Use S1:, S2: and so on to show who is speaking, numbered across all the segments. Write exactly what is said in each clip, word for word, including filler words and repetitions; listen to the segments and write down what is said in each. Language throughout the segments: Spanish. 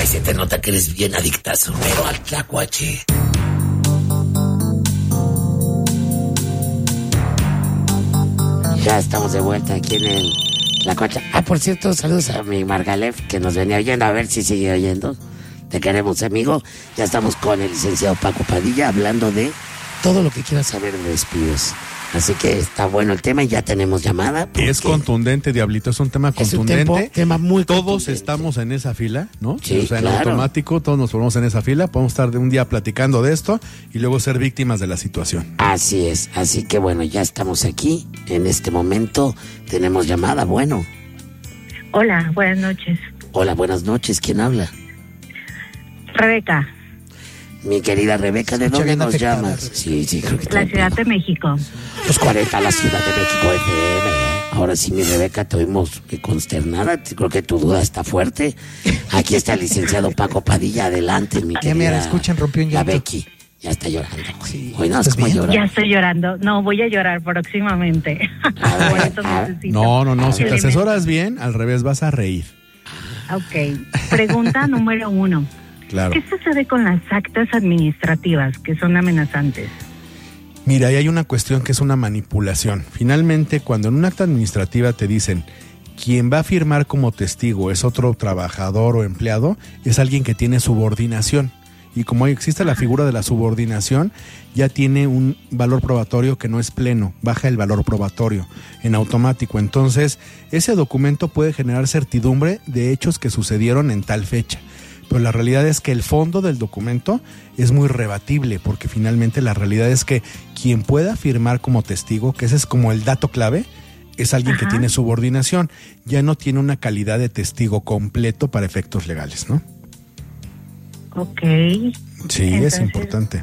S1: Ay, se te nota que eres bien adictazo, pero al tlacuache. Ya estamos de vuelta aquí en el Tlacuache. Ah, por cierto, saludos a mi Margalef, que nos venía oyendo, a ver si sigue oyendo. Te queremos, amigo. Ya estamos con el licenciado Paco Padilla hablando de todo lo que quieras saber de despidos. Así que está bueno el tema y ya tenemos llamada.
S2: Es contundente, Diablito, es un tema contundente.
S1: Es un tempo, tema muy
S2: Todos
S1: contundente.
S2: Estamos en esa fila, ¿no?
S1: Sí,
S2: o sea, en
S1: claro.
S2: automático, todos nos ponemos en esa fila. Podemos estar de un día platicando de esto y luego ser víctimas de la situación.
S1: Así es, así que bueno, ya estamos aquí. En este momento tenemos llamada, bueno.
S3: Hola, buenas noches.
S1: Hola, buenas noches, ¿quién habla?
S3: Rebeca.
S1: Mi querida Rebeca, ¿de dónde nos llamas? Sí, sí, creo que
S3: La Ciudad de México.
S1: Los cuarenta, la Ciudad de México F M. Ahora sí, mi Rebeca, te oímos consternada. Creo que tu duda está fuerte. Aquí está el licenciado Paco Padilla. Adelante, mi querida.
S4: Ya mira, escuchen, rompió un
S1: La
S4: llanto.
S1: Becky. Ya está llorando.
S4: Sí.
S1: Hoy no, es
S4: ¿Estás
S1: como
S4: bien?
S1: llorar.
S3: Ya estoy llorando. No, voy a llorar próximamente.
S1: A
S3: Por
S1: ver,
S3: eso
S1: a-
S3: necesito
S2: No, no, no. Si te
S3: elementos.
S2: asesoras bien, al revés, vas a reír.
S3: Ok. Pregunta número uno.
S2: Claro.
S3: ¿Qué sucede con las actas administrativas que son amenazantes?
S2: Mira, ahí hay una cuestión que es una manipulación. Finalmente, cuando en una acta administrativa te dicen quien va a firmar como testigo es otro trabajador o empleado, es alguien que tiene subordinación. Y como existe la figura de la subordinación, ya tiene un valor probatorio que no es pleno, baja el valor probatorio en automático. Entonces, ese documento puede generar certidumbre de hechos que sucedieron en tal fecha. Pero la realidad es que el fondo del documento es muy rebatible, porque finalmente la realidad es que quien pueda firmar como testigo, que ese es como el dato clave, es alguien
S3: Ajá.
S2: que tiene subordinación, ya no tiene una calidad de testigo completo para efectos legales, ¿no?
S3: Ok.
S2: Sí,
S3: Entonces,
S2: es importante.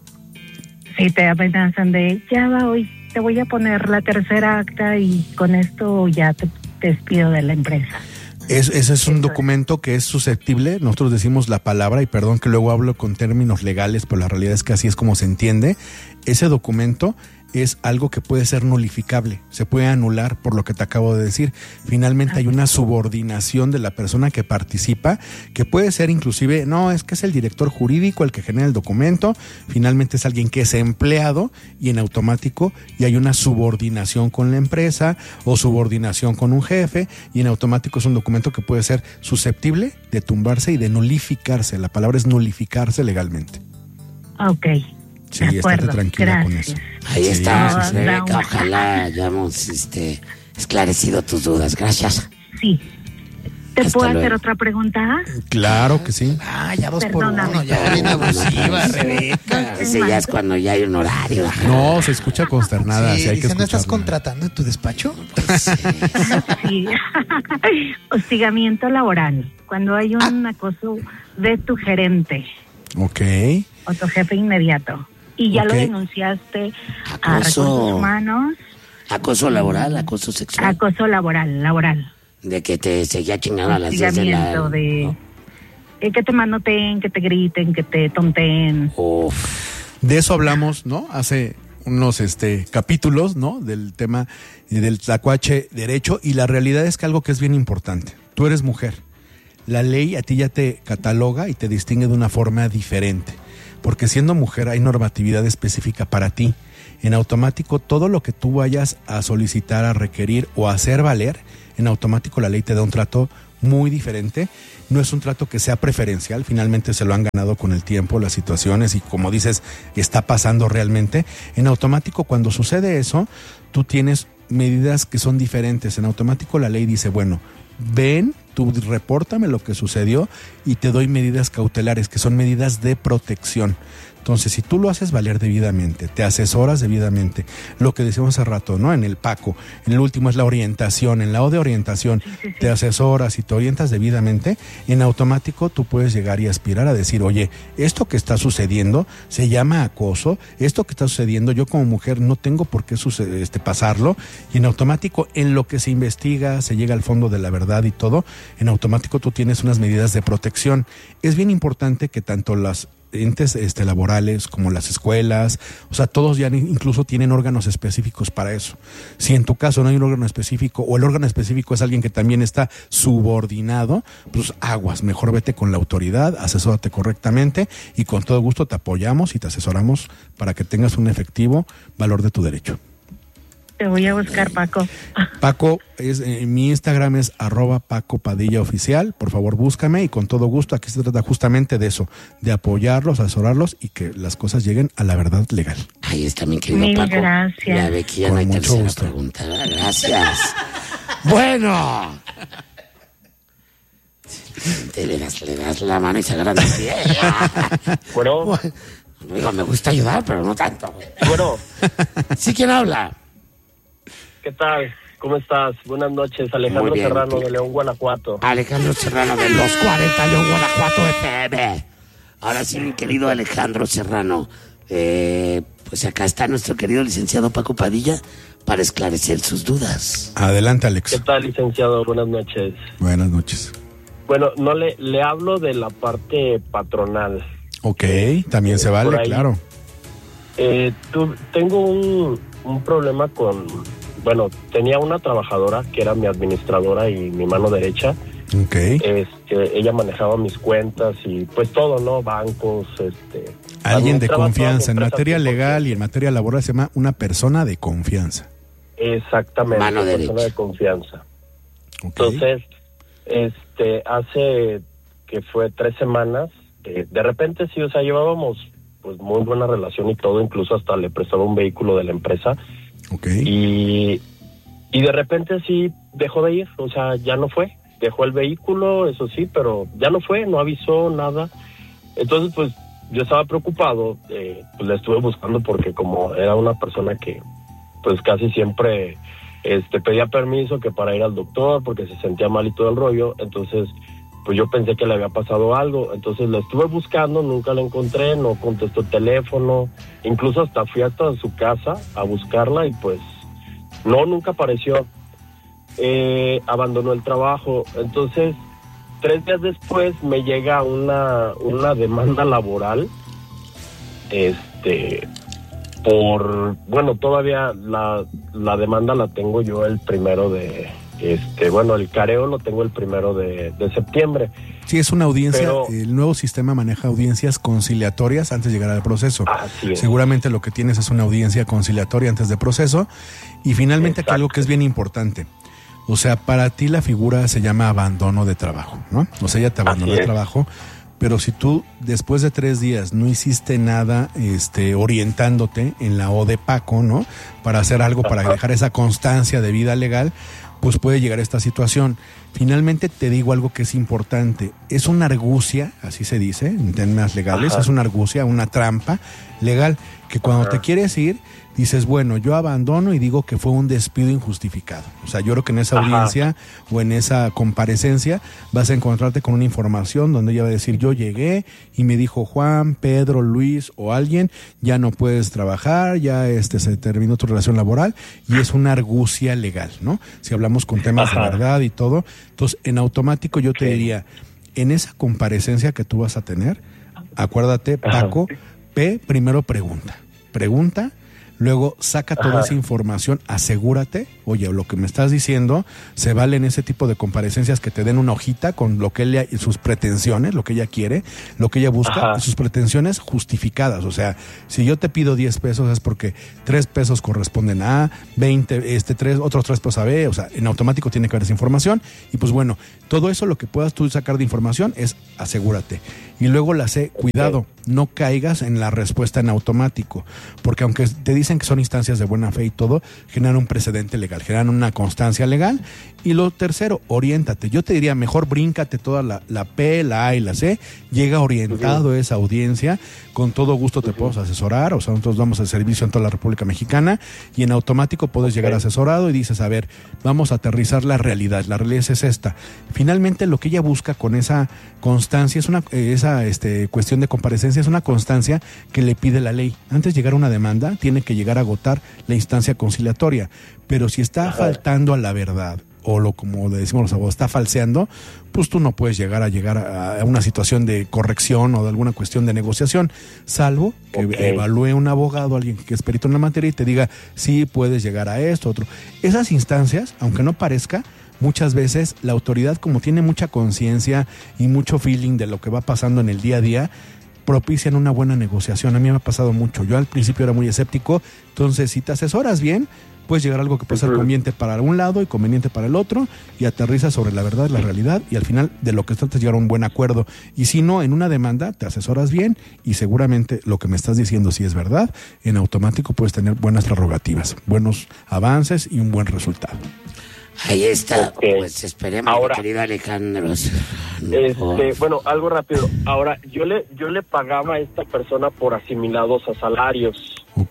S3: Si te amenazan de, ya va hoy, te voy a poner la tercera acta y con esto ya te, te despido de la empresa.
S2: Es, ese es un
S3: Eso es.
S2: documento que es susceptible, nosotros decimos la palabra, y perdón que luego hablo con términos legales, pero la realidad es que así es como se entiende. Ese documento es algo que puede ser nulificable, se puede anular por lo que te acabo de decir. Finalmente hay una subordinación de la persona que participa, que puede ser inclusive, no, es que es el director jurídico el que genera el documento, finalmente es alguien que es empleado y en automático y hay una subordinación con la empresa o subordinación con un jefe y en automático es un documento que puede ser susceptible de tumbarse y de nulificarse. La palabra es nulificarse legalmente.
S3: Ok.
S2: Sí,
S3: De acuerdo,
S2: estate tranquila con
S3: gracias.
S2: eso.
S1: Ahí
S2: Sí,
S1: está,
S3: sí, sí.
S1: Rebeca. Ojalá hayamos este, esclarecido tus dudas. Gracias.
S3: Sí. ¿Te
S1: Hasta
S3: puedo
S1: luego.
S3: hacer otra pregunta?
S2: Claro que sí.
S4: Ah, ya dos
S3: Perdóname.
S4: por uno, ya bien abusiva, Rebeca.
S1: Ese ya es cuando ya hay un horario.
S2: No, se escucha consternada,
S4: Sí,
S2: sí, hay que
S4: dice, ¿no estás
S2: escucharla.
S4: contratando en tu despacho?
S3: Sí. Hostigamiento laboral. Cuando hay un acoso de tu gerente
S2: Ok.
S3: o tu jefe inmediato y ya
S2: Ok.
S3: lo denunciaste a
S1: Acoso.
S3: recursos humanos,
S1: Acoso laboral, acoso sexual.
S3: acoso laboral, laboral.
S1: De que te seguía chingando a las diez de la...
S3: Hostigamiento de
S1: ¿no?
S3: eh, que te manoteen, que te griten, que te tonteen.
S1: Uf.
S2: De eso hablamos, ¿no? Hace unos este capítulos, ¿no? Del tema eh, del tlacuache derecho, y la realidad es que algo que es bien importante. Tú eres mujer. La ley a ti ya te cataloga y te distingue de una forma diferente. Porque siendo mujer hay normatividad específica para ti. En automático, todo lo que tú vayas a solicitar, a requerir o a hacer valer, en automático la ley te da un trato muy diferente. No es un trato que sea preferencial, finalmente se lo han ganado con el tiempo, las situaciones, y como dices, está pasando realmente. En automático, cuando sucede eso, tú tienes medidas que son diferentes. En automático la ley dice, bueno, ven, tú repórtame lo que sucedió y te doy medidas cautelares, que son medidas de protección. Entonces, si tú lo haces valer debidamente, te asesoras debidamente, lo que decíamos hace rato, ¿no? En el Paco, en el último es la orientación, en la O de orientación,
S3: Sí, sí, sí.
S2: te asesoras y te orientas debidamente, en automático tú puedes llegar y aspirar a decir, oye, esto que está sucediendo se llama acoso, esto que está sucediendo yo como mujer no tengo por qué suceder, este, pasarlo, y en automático en lo que se investiga, se llega al fondo de la verdad y todo, en automático tú tienes unas medidas de protección. Es bien importante que tanto las entes este, laborales como las escuelas, o sea, todos ya incluso tienen órganos específicos para eso. Si en tu caso no hay un órgano específico o el órgano específico es alguien que también está subordinado, pues aguas, mejor vete con la autoridad, asesórate correctamente y con todo gusto te apoyamos y te asesoramos para que tengas un efectivo valor de tu derecho.
S3: Te voy a buscar, Paco.
S2: Paco, es, eh, mi Instagram es arroba Paco Padilla Oficial. Por favor, búscame y con todo gusto. Aquí se trata justamente de eso, de apoyarlos, asesorarlos y que las cosas lleguen a la verdad legal.
S1: Ahí está mi querido
S3: Mil
S1: Paco.
S3: gracias.
S1: Ya ve que ya no hay
S2: Con mucho
S1: tercera
S2: gusto.
S1: pregunta. Gracias. Bueno. Te le das, le das la mano y se agarran el pie.
S5: Bueno,
S1: Digo, me gusta ayudar, pero no tanto.
S5: bueno,
S1: ¿Sí quién habla?
S5: ¿qué tal? ¿Cómo estás? Buenas noches, Alejandro
S1: Muy bien.
S5: Serrano de León, Guanajuato.
S1: Alejandro Serrano de los cuarenta León, Guanajuato F M. Ahora sí, mi querido Alejandro Serrano. Eh, pues acá está nuestro querido licenciado Paco Padilla para esclarecer sus dudas.
S2: Adelante,
S5: ¿Qué
S2: Alex.
S5: tal, licenciado? Buenas noches.
S2: Buenas noches.
S5: Bueno, no le, le hablo de la parte patronal.
S2: Ok, también se vale,
S5: Por ahí.
S2: claro.
S5: Eh, tu- tengo un, un problema con... Bueno, tenía una trabajadora que era mi administradora y mi mano derecha.
S2: Ok.
S5: Este, ella manejaba mis cuentas y pues todo, ¿no? Bancos, este...
S2: Alguien de
S5: administraba toda mi
S2: confianza. En
S5: empresa
S2: materia
S5: cien por ciento.
S2: legal y en materia laboral se llama una persona de confianza.
S5: Exactamente,
S1: Mano
S5: persona
S1: derecha.
S5: de confianza.
S2: Ok.
S5: Entonces, este, hace que fue tres semanas, eh, de repente sí, o sea, llevábamos pues muy buena relación y todo, incluso hasta le prestaba un vehículo de la empresa
S2: Ok.
S5: y, y de repente sí dejó de ir, o sea, ya no fue, dejó el vehículo, eso sí, pero ya no fue, no avisó nada. Entonces, pues yo estaba preocupado, eh, pues la estuve buscando porque como era una persona que pues casi siempre este pedía permiso que para ir al doctor porque se sentía mal y todo el rollo, entonces pues yo pensé que le había pasado algo, entonces la estuve buscando, nunca la encontré, no contestó el teléfono, incluso hasta fui hasta su casa a buscarla y pues no, nunca apareció. Eh, abandonó el trabajo, entonces tres días después me llega una, una demanda laboral, este, por, bueno, todavía la, la demanda la tengo yo el primero de, este, bueno, el careo lo tengo el primero de, de septiembre.
S2: Sí, es una audiencia.
S5: Pero-
S2: El nuevo sistema maneja audiencias conciliatorias antes de llegar al proceso.
S5: Así es.
S2: Seguramente lo que tienes es una audiencia conciliatoria antes de proceso. Y finalmente aquí
S5: Exacto.
S2: algo que es bien importante. O sea, para ti la figura se llama abandono de trabajo, ¿no? O sea, ella te abandonó
S5: Así
S2: el
S5: es.
S2: trabajo, pero si tú después de tres días no hiciste nada este, orientándote en la O de Paco, ¿no? Para hacer algo, para
S5: Ajá.
S2: dejar esa constancia de vida legal, pues puede llegar a esta situación. Finalmente te digo algo que es importante. Es una argucia, así se dice en términos legales,
S5: Ajá.
S2: es una argucia, una trampa legal, que cuando
S5: Ajá.
S2: te quieres ir, dices, bueno, yo abandono y digo que fue un despido injustificado. O sea, yo creo que en esa
S5: Ajá.
S2: audiencia o en esa comparecencia vas a encontrarte con una información donde ella va a decir, yo llegué y me dijo Juan, Pedro, Luis o alguien, ya no puedes trabajar, ya este se terminó tu relación laboral, y es una argucia legal, ¿no? Si hablamos con temas
S5: Ajá.
S2: de verdad y todo. Entonces, en automático yo te
S5: Sí.
S2: diría, en esa comparecencia que tú vas a tener, acuérdate,
S5: Ajá.
S2: Paco, P, primero pregunta. Pregunta, luego saca toda
S5: Ajá.
S2: esa información, asegúrate, oye, lo que me estás diciendo, se vale en ese tipo de comparecencias que te den una hojita con lo que ella, sus pretensiones, lo que ella quiere, lo que ella busca,
S5: Ajá.
S2: y sus pretensiones justificadas. O sea, si yo te pido diez pesos es porque tres pesos corresponden a A, veinte, este, tres, otros tres pesos a B, o sea, en automático tiene que haber esa información, y pues bueno, todo eso lo que puedas tú sacar de información es asegúrate. Y luego la C, cuidado, no caigas en la respuesta en automático, porque aunque te dicen que son instancias de buena fe y todo, generan un precedente legal, generan una constancia legal. Y lo tercero, oriéntate. Yo te diría, mejor bríncate toda la, la P, la A y la C, llega orientado a esa audiencia, con todo gusto te podemos asesorar, o sea, nosotros damos el servicio en toda la República Mexicana, y en automático puedes llegar asesorado y dices, a ver, vamos a aterrizar la realidad, la realidad es esta. Finalmente lo que ella busca con esa constancia, es una eh, esa este, cuestión de comparecencia, es una constancia que le pide la ley. Antes de llegar a una demanda, tiene que llegar a agotar la instancia conciliatoria, pero si está
S5: Ajá.
S2: faltando a la verdad o lo como le decimos los abogados, está falseando, pues tú no puedes llegar a llegar a, a una situación de corrección o de alguna cuestión de negociación, salvo que okay. evalúe un abogado, alguien que es perito en la materia y te diga, sí, puedes llegar a esto, otro. Esas instancias, aunque no parezca, muchas veces la autoridad, como tiene mucha conciencia y mucho feeling de lo que va pasando en el día a día, propician una buena negociación. A mí me ha pasado mucho. Yo al principio era muy escéptico, entonces si te asesoras bien, puedes llegar a algo que puede ser conveniente para un lado y conveniente para el otro, y aterrizas sobre la verdad, la realidad, y al final de lo que tratas es llegar a un buen acuerdo. Y si no, en una demanda te asesoras bien y seguramente lo que me estás diciendo, si es verdad, en automático puedes tener buenas prerrogativas, buenos avances y un buen resultado.
S1: Ahí está,
S5: okay.
S1: Pues esperemos,
S5: ahora,
S1: mi querido Alejandro.
S5: Este, bueno, algo rápido. Ahora, yo le yo le pagaba a esta persona por asimilados a salarios.
S2: Ok.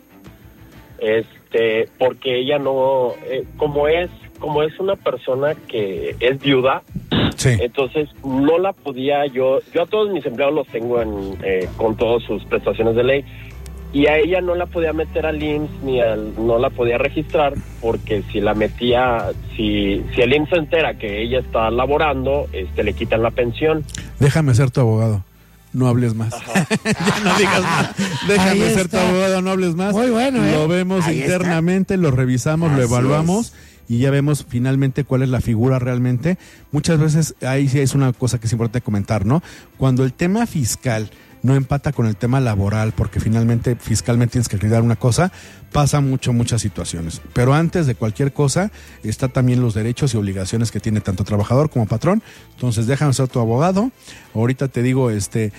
S5: Este, porque ella no, eh, como es como es una persona que es viuda,
S2: sí.
S5: Entonces no la podía yo, yo a todos mis empleados los tengo en, eh, con todas sus prestaciones de ley. Y a ella no la podía meter al I M S S ni al, no la podía registrar porque si la metía, si si el I M S S se entera que ella está laborando, este le quitan la pensión.
S2: Déjame ser tu abogado, no hables más. Ya no digas más. Déjame
S4: Ahí
S2: ser
S4: está.
S2: tu abogado, no hables más.
S4: Muy bueno, ¿eh?
S2: Lo vemos
S1: Ahí
S2: internamente, lo revisamos,
S1: Así
S2: lo evaluamos.
S1: es.
S2: Y ya vemos finalmente cuál es la figura realmente. Muchas veces ahí sí es una cosa que es importante comentar, ¿no? Cuando el tema fiscal no empata con el tema laboral, porque finalmente fiscalmente tienes que acreditar una cosa, pasa mucho, muchas situaciones. Pero antes de cualquier cosa, está también los derechos y obligaciones que tiene tanto trabajador como patrón. Entonces, déjame ser tu abogado. Ahorita te digo, este,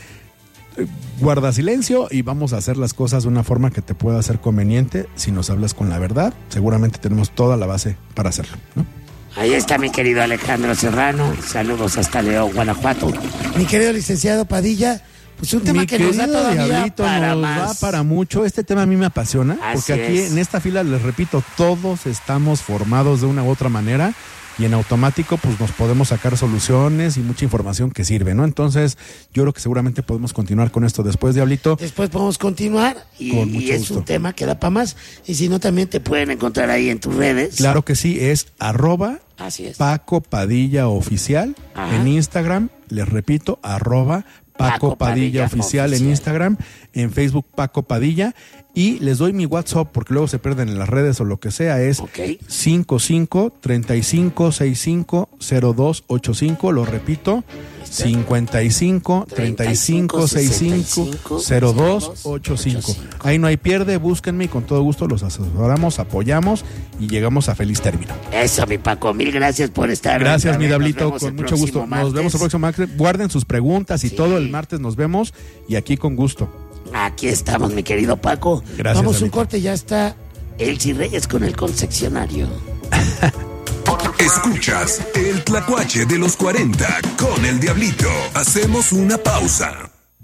S2: guarda silencio y vamos a hacer las cosas de una forma que te pueda ser conveniente. Si nos hablas con la verdad, seguramente tenemos toda la base para hacerlo, ¿no?
S1: Ahí está mi querido Alejandro Serrano. Saludos hasta León, Guanajuato.
S4: Mi querido licenciado Padilla, pues un tema
S2: Mi
S4: que nos da
S2: querido
S4: todavía
S2: Diablito,
S1: para
S2: nos
S1: más.
S2: va para mucho. Este tema a mí me apasiona,
S1: Así
S2: porque aquí
S1: es.
S2: en esta fila, les repito, todos estamos formados de una u otra manera y en automático pues nos podemos sacar soluciones y mucha información que sirve, ¿no? Entonces yo creo que seguramente podemos continuar con esto después, Diablito.
S4: después podemos continuar y,
S2: Con mucho
S4: y es
S2: gusto.
S4: un tema que da para más. Y si no, también te
S1: Pueden encontrar ahí en tus redes.
S2: Claro que sí, es arroba
S1: Así es.
S2: Paco Padilla Oficial
S1: Ajá.
S2: en Instagram, les repito, arroba Paco,
S1: Paco
S2: Padilla,
S1: Padilla
S2: Oficial en
S1: Oficial.
S2: Instagram, en Facebook Paco Padilla, y les doy mi WhatsApp porque luego se pierden en las redes o lo que sea, es
S1: Ok.
S2: cinco cinco, treinta y cinco, sesenta y cinco, cero dos ochenta y cinco, lo repito, cincuenta y cinco, treinta y cinco, sesenta y cinco, cero dos ochenta y cinco. Ahí no hay pierde, búsquenme y con todo gusto los asesoramos, apoyamos y llegamos a feliz término.
S1: Eso, mi Paco. Mil gracias por estar.
S2: Gracias, mi
S1: Nos
S2: Diablito,
S1: vemos
S2: con
S1: el
S2: mucho gusto.
S1: próximo
S2: Nos
S1: martes.
S2: vemos el próximo martes. Guarden sus preguntas y
S1: Sí.
S2: todo. El martes nos vemos y aquí con gusto.
S1: Aquí estamos, mi querido Paco.
S2: Gracias.
S4: vamos un
S2: Diablito.
S4: corte, ya está.
S1: Elsie Reyes con el concesionario.
S6: Escuchas el Tlacuache de los cuarenta con el Diablito. Hacemos una pausa.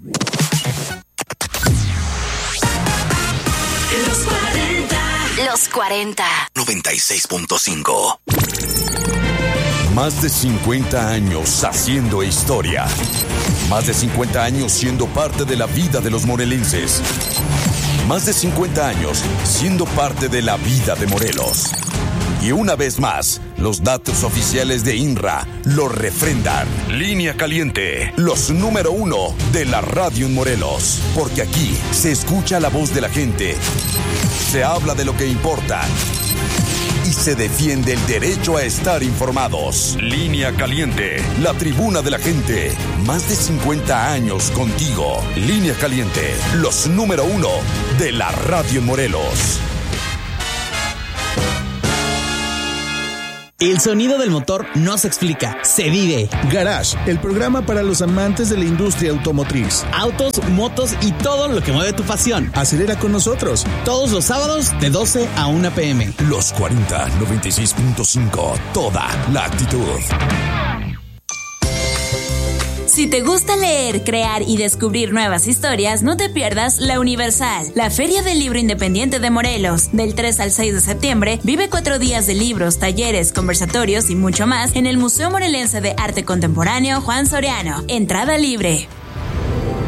S7: Los cuarenta. Los cuarenta.
S6: noventa y seis punto cinco. Más de cincuenta años haciendo historia. Más de cincuenta años siendo parte de la vida de los morelenses. Más de cincuenta años siendo parte de la vida de Morelos. Y una vez más, los datos oficiales de INRA lo refrendan. Línea Caliente, los número uno de la radio en Morelos. Porque aquí se escucha la voz de la gente, se habla de lo que importa y se defiende el derecho a estar informados. Línea Caliente, la tribuna de la gente. Más de cincuenta años contigo. Línea Caliente, los número uno de la radio en Morelos.
S8: El sonido del motor no se explica, se vive.
S9: Garage, el programa para los amantes de la industria automotriz.
S8: Autos, motos y todo lo que mueve tu pasión.
S9: Acelera con nosotros.
S8: Todos los sábados de doce a una pe eme.
S6: Los cuarenta, noventa y seis punto cinco, toda la actitud.
S7: Si te gusta leer, crear y descubrir nuevas historias, no te pierdas La Universal, la Feria del Libro Independiente de Morelos. Del tres al seis de septiembre, vive cuatro días de libros, talleres, conversatorios y mucho más en el Museo Morelense de Arte Contemporáneo Juan Soriano. Entrada libre.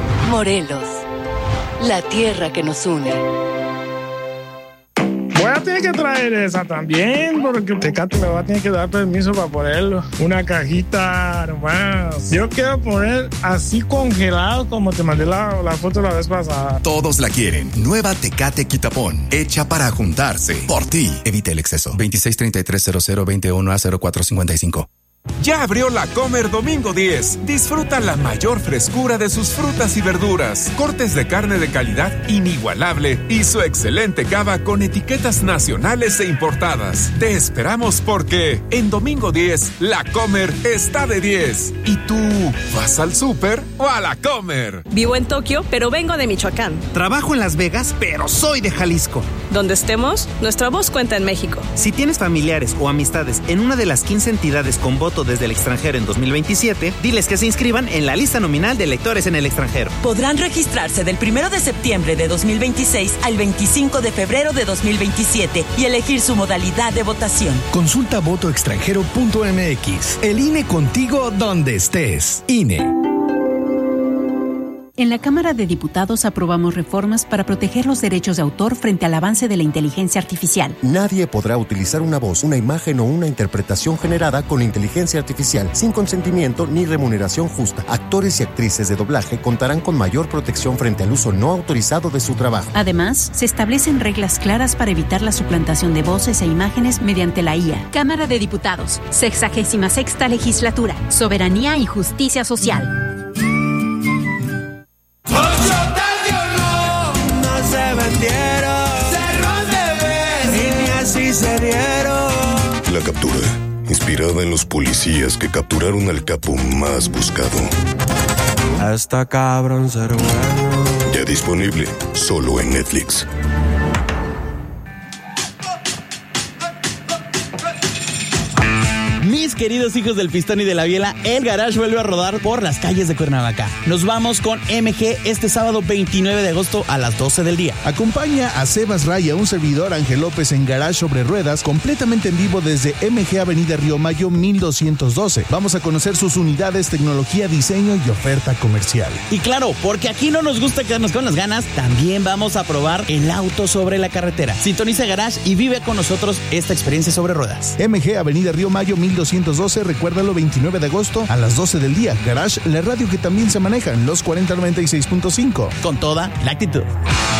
S10: Morelos, la tierra que nos une.
S11: Voy a tener
S10: tiene que traer esa también, porque Tecate me va a tener que dar permiso para ponerlo. Una cajita, nomás. Yo quiero poner así congelado como te mandé la, la foto la vez pasada.
S11: Todos la quieren. Nueva Tecate Quitapón, hecha para juntarse. Por ti, evita el exceso. veintiséis treinta y tres cero cero veintiuno a cero cuatro cincuenta y cinco.
S12: Ya abrió La Comer Domingo diez. Disfruta la mayor frescura de sus frutas y verduras, cortes de carne de calidad inigualable y su excelente cava con etiquetas nacionales e importadas. Te esperamos porque en Domingo diez, La Comer está de diez. ¿Y tú vas al súper o a La Comer?
S13: Vivo en Tokio, pero vengo de Michoacán.
S14: Trabajo en Las Vegas, pero soy de Jalisco.
S13: Donde estemos, nuestra voz cuenta en México.
S14: Si tienes familiares o amistades en una de las quince entidades con voto desde el extranjero en dos mil veintisiete, diles que se inscriban en la lista nominal de electores en el extranjero.
S15: Podrán registrarse del primero de septiembre de dos mil veintiséis al veinticinco de febrero de dos mil veintisiete y elegir su modalidad de votación.
S16: Consulta voto extranjero punto m x. El I N E contigo donde estés. I N E.
S17: En la Cámara de Diputados aprobamos reformas para proteger los derechos de autor frente al avance de la inteligencia artificial.
S18: Nadie podrá utilizar una voz, una imagen o una interpretación generada con inteligencia artificial sin consentimiento ni remuneración justa. Actores y actrices de doblaje contarán con mayor protección frente al uso no autorizado de su trabajo.
S17: Además, se establecen reglas claras para evitar la suplantación de voces e imágenes mediante la I A.
S19: Cámara de Diputados, sexagésima sexta legislatura, soberanía y justicia social.
S20: La captura, inspirada en los policías que capturaron al capo más buscado.
S21: Hasta cabrón ser bueno.
S20: Ya disponible, solo en Netflix.
S8: Mis queridos hijos del pistón y de la biela, el Garage vuelve a rodar por las calles de Cuernavaca. Nos vamos con M G este sábado veintinueve de agosto a las doce del día.
S9: Acompaña a Sebas Raya, un servidor Ángel López en Garage sobre ruedas, completamente en vivo desde M G Avenida Río Mayo mil doscientos doce. Vamos a conocer sus unidades, tecnología, diseño y oferta comercial.
S8: Y claro, porque aquí no nos gusta quedarnos con las ganas, también vamos a probar el auto sobre la carretera. Sintoniza Garage y vive con nosotros esta experiencia sobre ruedas.
S9: M G Avenida Río Mayo mil doscientos doce, recuérdalo, veintinueve de agosto a las doce del día. Garage, la radio que también se maneja en los cuarenta noventa y seis punto cinco.
S8: Con toda la actitud.